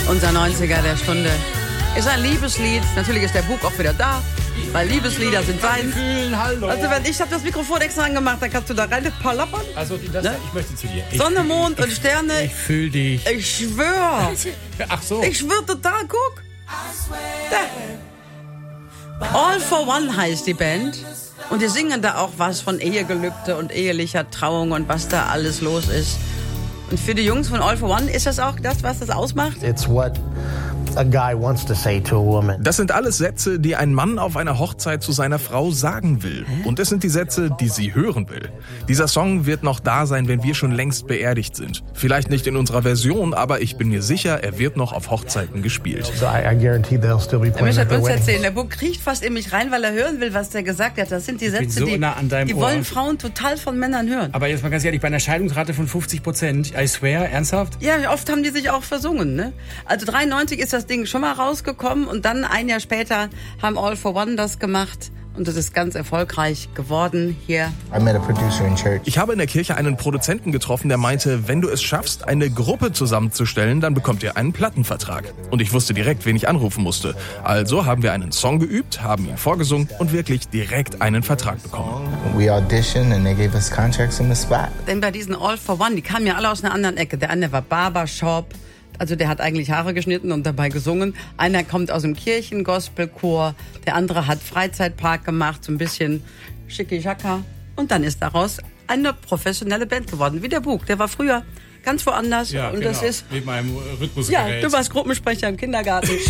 Unser 90er der Stunde. Ist ein Liebeslied. Natürlich ist der Bug auch wieder da, weil Liebeslieder sind sein. Hallo. Also wenn ich habe das Mikrofon extra angemacht, dann kannst du da rein palappern. Also ich möchte zu dir. Sonne, Mond und Sterne. Ich fühl dich. Ich schwöre. Ach so. Ich schwöre total, guck. Da. All for One heißt die Band. Und die singen da auch was von Ehegelübde und ehelicher Trauung und was da alles los ist. Und für die Jungs von All for One ist das auch das, was das ausmacht? It's what a guy wants to say to a woman. Das sind alles Sätze, die ein Mann auf einer Hochzeit zu seiner Frau sagen will. Und es sind die Sätze, die sie hören will. Dieser Song wird noch da sein, wenn wir schon längst beerdigt sind. Vielleicht nicht in unserer Version, aber ich bin mir sicher, er wird noch auf Hochzeiten gespielt. So I guarantee they'll still be Er playing möchte at their uns weddings. erzählen, der Bub kriecht fast in mich rein, weil er hören will, was der gesagt hat. Das sind die Sätze, so die nah an deinem Ohr. wollen Frauen total von Männern hören. Aber jetzt mal ganz ehrlich, bei einer Scheidungsrate von 50%, I swear, ernsthaft? Ja, oft haben die sich auch versungen, ne? Also 93 ist das Ding schon mal rausgekommen und dann ein Jahr später haben All for One das gemacht und das ist ganz erfolgreich geworden hier. I met a producer in church. Ich habe in der Kirche einen Produzenten getroffen, der meinte, wenn du es schaffst, eine Gruppe zusammenzustellen, dann bekommt ihr einen Plattenvertrag. Und ich wusste direkt, wen ich anrufen musste. Also haben wir einen Song geübt, haben ihn vorgesungen und wirklich direkt einen Vertrag bekommen. We auditioned and they gave us contracts on the spot. Denn bei diesen All for One, die kamen ja alle aus einer anderen Ecke. Der eine war Barbershop, also der hat eigentlich Haare geschnitten und dabei gesungen. Einer kommt aus dem Kirchen-Gospelchor, der andere hat Freizeitpark gemacht, so ein bisschen schicki-schacka. Und dann ist daraus eine professionelle Band geworden, wie der Bug. Der war früher ganz woanders. Ja, und genau. das ist, Mit meinem Rhythmusgerät. ja, du warst Gruppensprecher im Kindergarten.